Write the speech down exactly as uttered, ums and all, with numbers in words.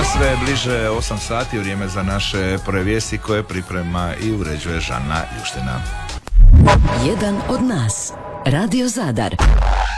sve bliže osam sati, vrijeme za naše prve vijesti koje priprema i uređuje Žana Ljuština. Jedan od nas. Radio Zadar.